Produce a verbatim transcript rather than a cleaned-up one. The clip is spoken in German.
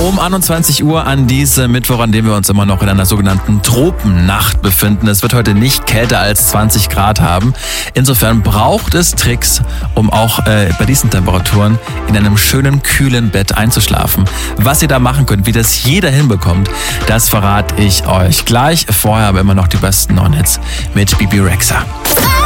Um einundzwanzig Uhr an diesem Mittwoch, an dem wir uns immer noch in einer sogenannten Tropennacht befinden. Es wird heute nicht kälter als zwanzig Grad haben. Insofern braucht es Tricks, um auch äh, bei diesen Temperaturen in einem schönen, kühlen Bett einzuschlafen. Was ihr da machen könnt, wie das jeder hinbekommt, das verrate ich euch gleich. Vorher aber immer noch die besten neuen Hits mit Bebe Rexha.